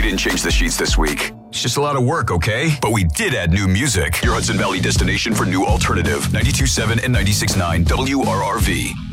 didn't change the sheets this week. It's just a lot of work, okay? But we did add new music. Your Hudson Valley destination for new alternative. 92.7 and 96.9 WRRV.